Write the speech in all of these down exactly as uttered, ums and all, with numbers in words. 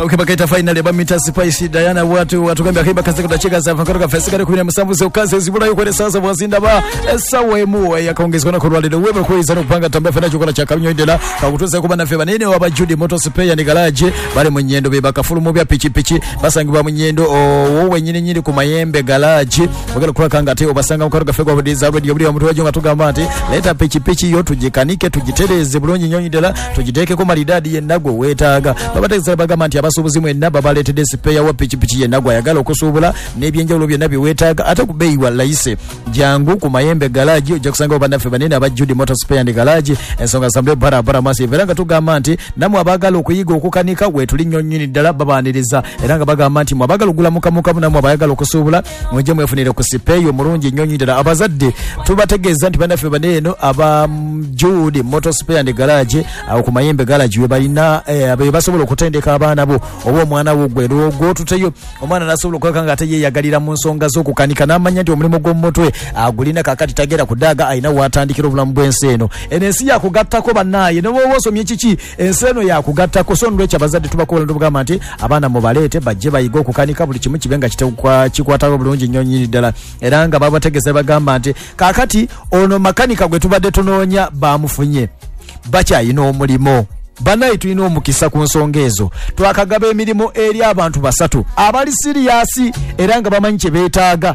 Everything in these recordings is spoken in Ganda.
Okay, bakaita final ba Mita Spice Diana watu watugambya kiba kazi kudachika za fakoroka fesika kumi na musanvu se ukaze zibula yuko ne sasa bwazinda ba sawe mu yakaongezwa na kurwalide webe kweza no kupanga tambia fena chukona cha kamyo ndela kakutuza kuba na feba nene waba Judy Motospare ni garaje bali munyendo beba kafulu mu bya pichi pichi basangibwa munyendo wowe nyine nyine ku mayembe garaje bagala kula kanga te obasanga mukoroka fego bodiza radio buli omuntu wajo ngatugamba ati leta pichi pichi yo tujikanike tujitereze bulonyi nyonyi ndela tujiteke ko maridadi yenagwo wetaga babateza bagamba ati abasubuzi mwenna babaletede spare wa pichi pichi yenagwo ayagala okusubula nebyenjawulo byonna biwetaga ate ku beyi wa laise jangu ku mayembe garaje ojja kusanga obanafe banene aba Judy Motospare ndi garaje ensonga sambe bara bara masi veranga tugamba nti namwe abagala okuyiga okukanika wetuli nnyonyi ddala babaniriza era nga bagamba nti mwabagala ogula mukamuka namwe abayagala okusubula mujje mwefunire ku spare yo mulungi nnyonyi ddala abazadde tubategeeza nti banafe banene aba Judy Motospare ndi garaje awo ku mayembe garaje we balina eh, abe basobola okutendeka abaana bo obo omwana wo gwe rogo tuteyo omwana nasobola okwekanga ate yeyagalira mu nsonga z'okukanika n'amanya nti omulimu gw'omutwe agulina kakati tagera kudaga ayina watandikira obulamu bw'ensi eno ensi yakugattako bannaye ne bwoba osomye kiki ensi eno yakugattako so ndwekyo abazadde tubakola ndubugamba nti abaana mubaleete bajje bayiga okukanika buli kimu kibe nga kikwatawo bulungi nnyonyi ddala era nga babategese bagamba nti kakati ono makanika gwe tubadde tunoonya bamufunye bakyayina omulimo banayi tulina omukisa ku nsonga ezo twakagaba emirimu eri abantu basatu abali siriyasi era nga bamanyi kye beetaaga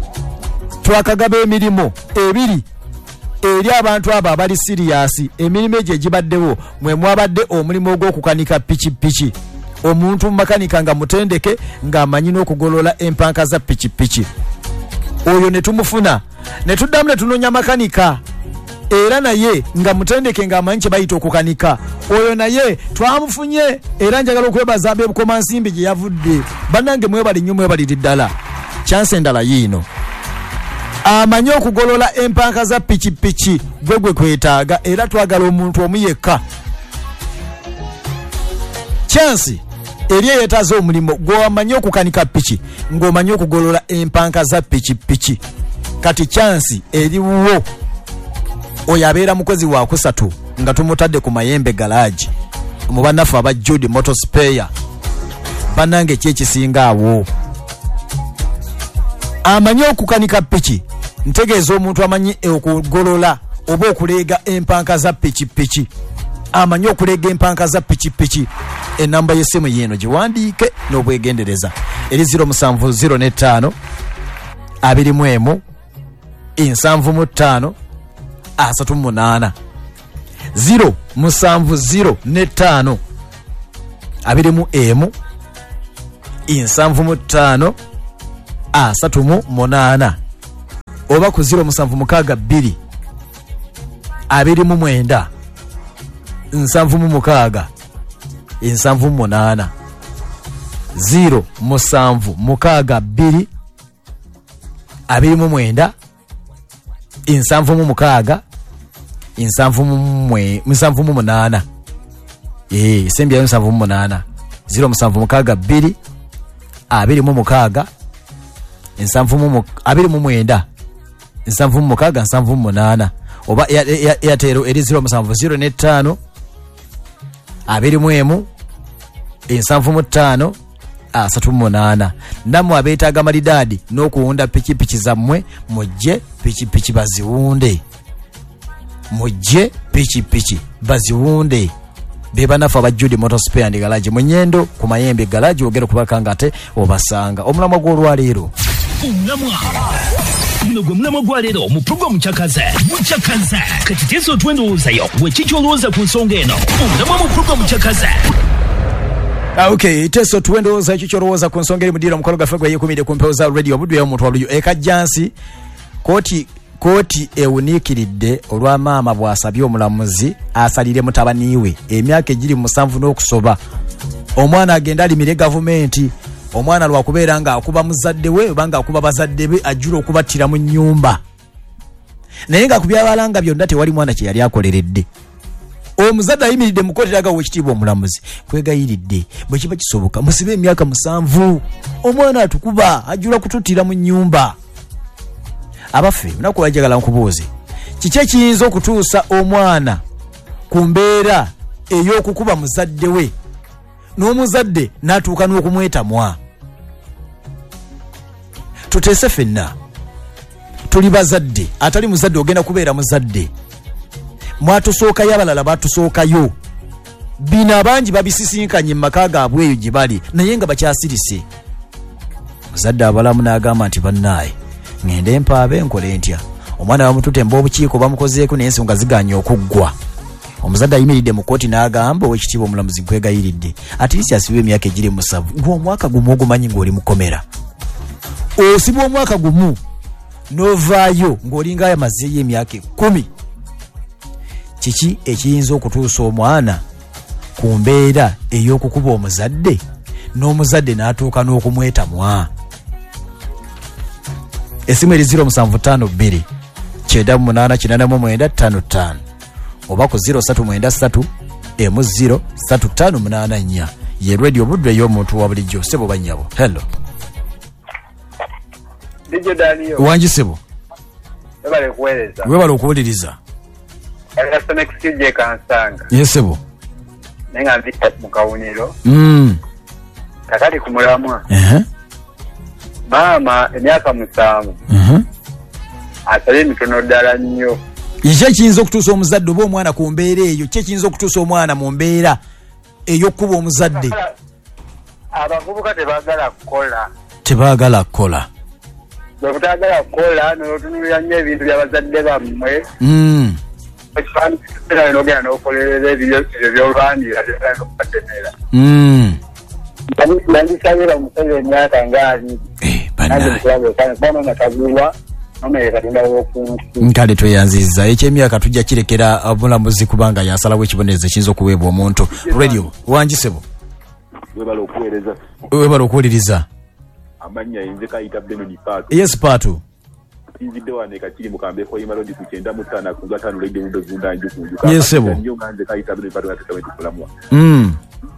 twakagaba emirimu ebiri eri abantu abo abali siriyasi emirimu egyo egibaddewo mwe mwabadde omulimu ogw'okukanika pichi pichi omuntu makanika nga mutendeke ng'amanyi n'okugolola empanka za pichi pichi oyo ne tumufuna ne tuddamu ne tunoonya makanika era naye nga mutendeke nga amanyi kye bayita okukanika oyo naye twamufunye era njagala okwebaza ab'ebukoma nsimbi gye yavudde bannange mwebali nnyo mwebaliri ddala chance endala yiino amanyi okugolola empanka za pichi pichi gwe gwe kwetaaga era twagala omuntu omu yekka chance eri eyetaaza omulimo gw'amanyi okukanika pichi ng'omanyi okugolola empanka za pichi pichi kati chance eriwo oyo abeera mukozi wa kusatu nga tumutadde ku mayembe garage mu bannafu aba Judy Motospare bannange kyekisinga awo amanyi okukanika pichi ntegeeza omuntu amanyi okugolola oba okuleega empanka za pichi pichi amanyi okuleega empanka za pichi pichi enamba y'essimu yeeno giwandiike n'obwegendereza eri zero musanvu zero ne ttaano abiri mu emu nsanvu mu ttaano asatu munana zero musanvu zero ne ttaano abiri mu emu nsanvu mu ttaano asatu mu munana oba ku zero musanvu mukaaga bbiri abiri mu mwenda nsanvu mu mukaaga nsanvu mu munana zero musanvu mukaaga bbiri abiri mu mwenda nsanvu mu mukaaga nsanvu mu mwe nsanvu mu munana eh sembya nsanvu mu munana zero musanvu mukaaga bbiri abiri mu mukaaga nsanvu mu abiri mu mwenda nsanvu mu mukaaga nsanvu mu munana oba yatero eri zero musanvu zero ne ttaano abiri mu emu nsanvu mu ttaano asatu mu munana namwe abeetaaga malidadi n'okuwunda pichi pichi zammwe mujje pichi pichi baziwunde mujje pichi pichi baziwunde beba nafa aba Judy Motospare ndi garaje munyendo ku mayembe garaje ogera kubakanga ate obasanga omulamwa gw'olwaleero omulamwa guno gwe mulamwa gw'aleero mu program Chakaze Chakaze kati teso twendowoozayo wekiki olowooza ku nsonga eno omulamwa mu program Chakaze. Ah, okay, teso tuwendowooza ekyo kyolowooza ku nsonga eri mudira omukolo gaffe gwe yekumide ku mpewo za radio obudde omuntu waluyo ekajjansi kooti kooti ewuniikiridde olwa maama bw'asabye omulamuzi asalire mutabaniwe emyaka egiri musanvu n'okusoba omwana agenda alimire gavumenti omwana lwakubeera nga akuba muzadde we oba nga akuba bazadde be ajjula okubattira mu nnyumba naye nga kubyabalanga byonna tewali mwana kye yali akoleredde omuzadde ayimiridde mukooteraga w'ekitiibwa omulamuzi kwegayiridde bwe kiba kisoboka musibe emyaka musanvu omwana atukuba ajjula kututtira mu nnyumba abaffe naku bajagala nkubuuze kiki ekiyinza okutuusa omwana ku mbeera ey'okukuba muzadde we n'omuzadde n'atuuka n'okumwetamwa. Tuteese ffenna tuli bazadde, atali muzadde ogenda kubeera muzadde. Mwatusookayo, abalala batusookayo. Bino abangi babisisinkanye mu maka gaabwe eyo gye bali naye nga bakyasirise. Muzadde abalamu n'agamba nti bannaaye ngende mpaabe nkole ntya. Omwana bamututemba obukiiko bamukozeeko n'ensonga ziganye okuggwa. Omuzadde ayimiridde mu kkooti n'agamba ow'ekitiibwa omulamuzi nkwegayiridde ati lisi asibwa emyaka egiri musanvu ng'omwaka gumu ogumanyi ng'oli mukomera. Osibwa omwaka gumu n'ovaayo ng'olinga ayamazeeyo emyaka ekkumi. Kiki ekiyinza okutuusa omwana ku mbeera ey'okukuba omuzadde n'omuzadde n'atuuka n'okumwetamwa? Esimu eri zero musanvu ttaano bbiri kyenda mu munaana kinaana mu mwenda ttaano ttaano oba ku zero ssatu mwenda ssatu emu zero ssatu ttaano munaana nnya. Ye Radio Buddu ey'omuntu wa bulijjo. Ssebo bannyabo. Hello. Dijo Daniyo. Wangi ssebo. Webale kuweleza. Webale okuwuliriza. Erasa next je kansanga. Yes ssebo. Nenga mbita mu kawuniro. Mm. Kakati ku mulamwa. Eh. Maama emyaka musanvu. Mhm. Asale mitono ddala nnyo. Kye kiyinza okutuusa omuzadde oba omwana ku mbeera eyo, kye kiyinza okutuusa omwana mu mbeera ey'okkuba omuzadde. Abavubuka tebaagala kukola. Tebaagala kukola. Bwe butaagala kukola n'otunuulira nnyo ebintu by'abazadde bammwe. Mm. Ekifaananyi kino n'ogenda n'okolerera ebyo by'olwanirira tebaagala okubatemera. Mm. Nandisabye bamusabye emyaka ng'abiri. Eh, bannaaye. Kubanga nga tagulwa nomere Katonda w'okunsi. Nkale tweyanziza eky'emyaka tujja kirekera omulamuzi kubanga yasalawo ekibonerezo ekiyinza okuweebwa omuntu. Radio Wangi ssebo. Webale okuweereza. Webale okuwuliriza. Amanya yinze kayita Benoni Paatu. Yes Paatu. Nzidde wane kakiri mukambe ko imalodi ku kyenda mu ttaano ku gatano lede mudo zunda nju kunjuka. Yes ssebo. Nyo nganze kayita Benoni Paatu ngatekamwe tukulamwa. Mm.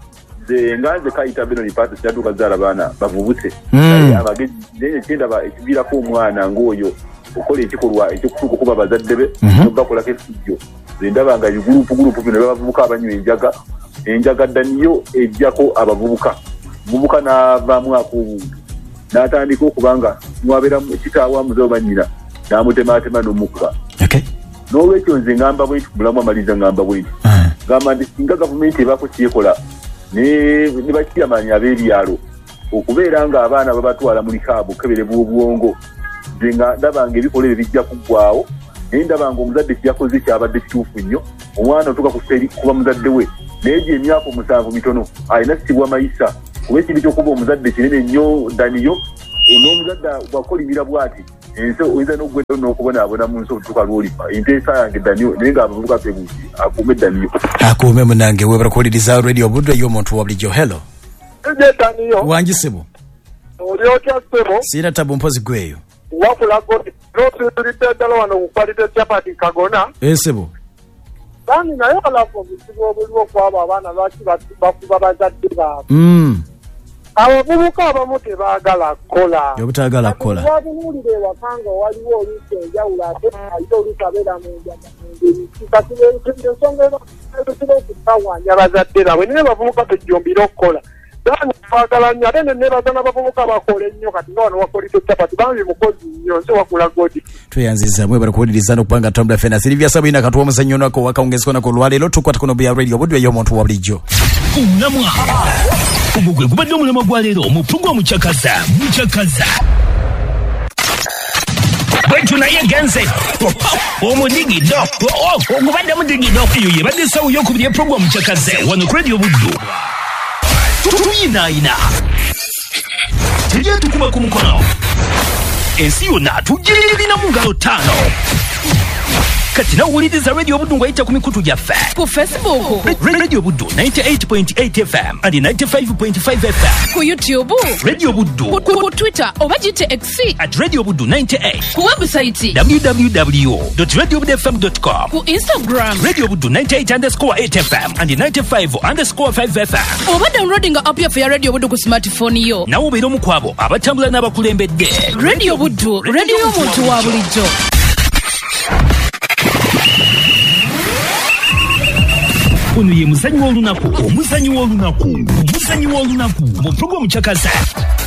Ze nganze kayita Benoni Paatu kyaduka zala bana bavubuse. Mm. Abagezi nenye kyenda ba ekibira ko omwana ngoyo okola ekikolwa ekikutuko kuba bazadde be bakola kesijo. Ze ndaba nga yugurupu gurupu bino bavubuka abanywe enjaga enjaga daniyo ejjako abavubuka. Mubuka na bamu aku n'atandika okubanga mwabera kitaawa muzo banyina n'amutematema n'omukka. Okay. N'olwekyo nze ngamba bwenti mulamu amaliza ngamba bwenti. Ngamba nti singa gavumenti ebaako kyekola ne bakiyamanya ab'ebyalo okubeera nga abaana babatwala mu likaabu keberebwa obwongo. Nze nga ndabanga ebikolere bijja kuggwawo naye ndabanga omuzadde kyakoze kyabadde kituufu nnyo. Omwana otuuka ku seri kuba muzadde we naye gye emyaka omusanvu mitono alina sitibwa mayisa kuba ekintu ky'okuba omuzadde kinene nnyo Daniyo. N'omuzadde bwakolimira bw'ati ensi oyinza n'oggweddawo n'okubonaabona mu nsi obutuuka lw'olifa enteesa yange Daniyo naye ng'abavubuka twebuuti akuume Daniyo. Akuume munange webale kuwuliriza Radio Buddu ey'omuntu wa bulijjo. Hello. Nje Daniyo. Wangi ssebo. Oli otya ssebo? Siina tabu mpozi gweyo. Wafula godi. N'otuulidde ddala wano ku kwalite chapati Kagona. Eh ssebo. Bani naye alafu obuzibu obuliwo kwabo abaana lwaki bakuba bazadde baabwe. Mm. Abavubuka abamu tebaagala kukola. Yobutaagala kukola. Wabuulire ewakanga waliwo oluusi enjawulo ate ayite oluusi abeera mu njaga mu ngeri. Kati ensonga ebisobola okutawanya bazadde baabwe naye abavubuka tujjumbira okukola. Dani twagala nnyo ate ne neebaza n'abavubuka bakola ennyo kati nga wano wakolite capati bambi mukozi nnyo nze wakula godi. Tweyanziza mwebale kuwuliriza n'okupanga tambula ffenna Silivia Sabina katuwa omuzannyo nako wakawungezeko nako olwaleero tukwata kuno bya Radio Buddu ey'omuntu wa bulijjo. Omulamwa ogwo gwe gubadde omulamwa gwa leero mu pulogulaamu mukyakaza mukyakaza bwetu naye genze omudigido ogubadde mudigido eyo yebadde essawo y'okubiri epulogulaamu mukyakaze wano ku Radio Buddu. Tuyinaayina tujye tukuba ku mukono ensi yonna tugirina mu ngalo ttaano. Kati nawuliriza Radio Buddu ng'ayita ku mikutu gyaffe ku Facebook Radio Buddu ninety-eight point eight F M and ninety-five point five F M, ku YouTube Radio Buddu, ku, ku, ku Twitter oba gite X at Radio Buddu ninety-eight, ku website w w w dot radio buddu f m dot com, ku Instagram Radio Buddu ninety-eight underscore eight F M and ninety-five underscore five F M. oba downloading app yaffe ya Radio Buddu ku smartphone yo. Nawe obeera omu ku abo abatambula n'abakulembedde. Radio Buddu, radio y'omuntu wa bulijjo. Ono ye muzanyi w'olunaku, omuzanyi w'olunaku. omuzanyi w'olunaku mu pulogulamu kyakaza